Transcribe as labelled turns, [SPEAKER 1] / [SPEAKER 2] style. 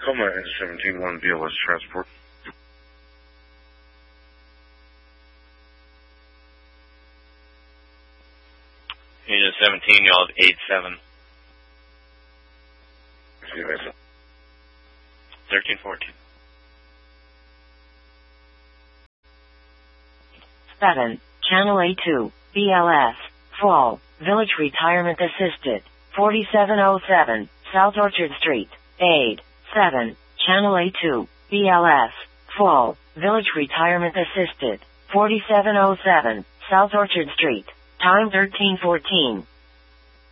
[SPEAKER 1] Tacoma N17-1 BLS transport.
[SPEAKER 2] Unit 17, y'all have 8-7. 13-14.
[SPEAKER 3] 7. Channel A2, BLS, Fall, Village Retirement Assisted, 4707, South Orchard Street, 8. 7. Channel A2, BLS, Fall, Village Retirement Assisted, 4707, South Orchard Street, time 13:14.